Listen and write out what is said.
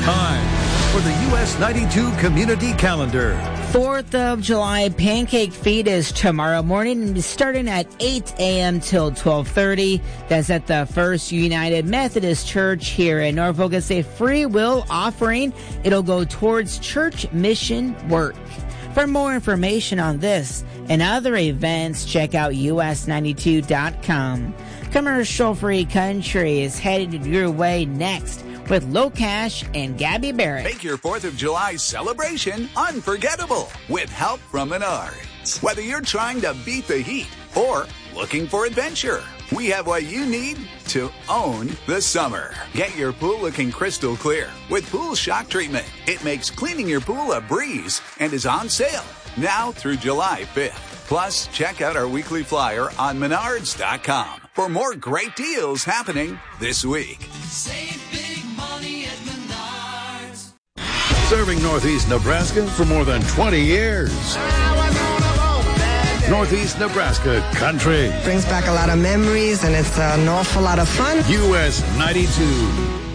time for the US 92 Community Calendar. 4th of July Pancake Feed is tomorrow morning, starting at 8 a.m. till 12:30. That's at the First United Methodist Church here in Norfolk. It's a free will offering. It'll go towards church mission work. For more information on this and other events, check out us92.com. Commercial-free country is headed your way next with Low Cash and Gabby Barrett. Make your 4th of July celebration unforgettable with help from Menards. Whether you're trying to beat the heat or looking for adventure, we have what you need to own the summer. Get your pool looking crystal clear with Pool Shock Treatment. It makes cleaning your pool a breeze and is on sale now through July 5th. Plus, check out our weekly flyer on Menards.com for more great deals happening this week. Save big money at Menards. Serving Northeast Nebraska for more than 20 years. Northeast Nebraska Country. Brings back a lot of memories, and it's an awful lot of fun. US 92.